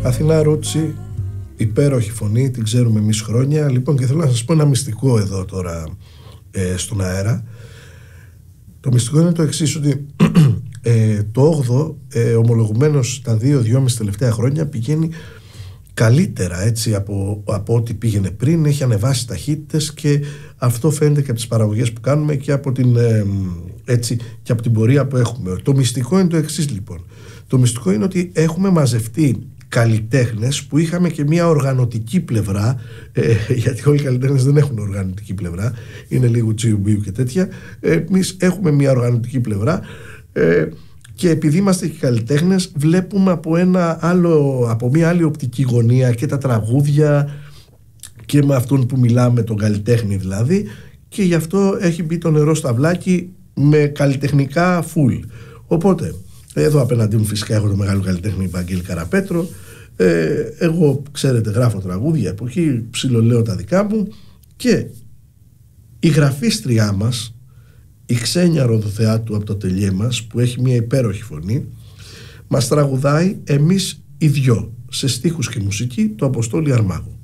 Αθηνά Ρούτσι, υπέροχη φωνή, την ξέρουμε εμείς χρόνια. Λοιπόν, και θέλω να σας πω ένα μυστικό εδώ τώρα στον αέρα. Το μυστικό είναι το εξής, ότι το 8ο ομολογουμένως τα 2-2,5 τελευταία χρόνια πηγαίνει καλύτερα έτσι από ό,τι πήγαινε πριν. Έχει ανεβάσει ταχύτητες και αυτό φαίνεται και από τις παραγωγές που κάνουμε και από την, έτσι, και από την πορεία που έχουμε. Το μυστικό είναι το εξής, λοιπόν. Το μυστικό είναι ότι έχουμε μαζευτεί καλλιτέχνες που είχαμε και μια οργανωτική πλευρά, γιατί όλοι οι καλλιτέχνες δεν έχουν οργανωτική πλευρά, είναι λίγο τσιουμπίου και τέτοια. Εμείς έχουμε μια οργανωτική πλευρά, και επειδή είμαστε και καλλιτέχνες, βλέπουμε από μια άλλη οπτική γωνία και τα τραγούδια και με αυτόν που μιλάμε, τον καλλιτέχνη δηλαδή, και γι' αυτό έχει μπει το νερό στα βλάκι με καλλιτεχνικά full. Οπότε εδώ απέναντί μου φυσικά έχω το μεγάλο καλλιτέχνη Βαγγέλη Καραπέτρο. Εγώ, ξέρετε, γράφω τραγούδια εποχή, ψιλολέω τα δικά μου, και η γραφίστριά μας, η Ξένια Ροδοθεάτου από το Τελιέ μας, που έχει μια υπέροχη φωνή, μας τραγουδάει εμείς οι δυο, σε στίχους και μουσική, το Αποστόλη Αρμάγου.